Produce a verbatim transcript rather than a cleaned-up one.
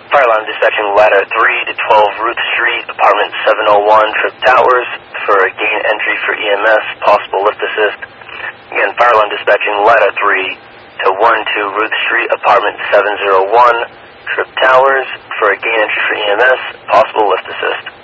Fire alarm dispatching ladder three to twelve Ruth Street, apartment seven oh one, Trip Towers, for a gain entry for E M S, possible lift assist. Again, fire alarm dispatching ladder three to one two Ruth Street, apartment seven oh one, Trip Towers, for a gain entry for E M S, possible lift assist.